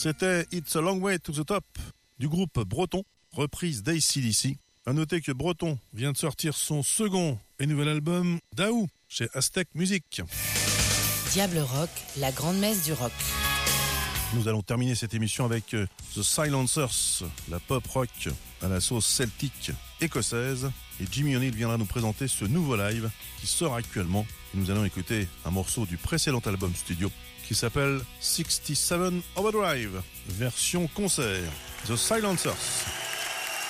C'était It's a Long Way to the Top du groupe Breton, reprise d'AC/DC. À noter que Breton vient de sortir son second et nouvel album Daou chez Aztec Music. Diable Rock, la grande messe du rock. Nous allons terminer cette émission avec The Silencers, la pop rock à la sauce celtique écossaise. Et Jimmy O'Neill viendra nous présenter ce nouveau live qui sort actuellement. Et nous allons écouter un morceau du précédent album studio qui s'appelle 67 Overdrive, version concert. The Silencers.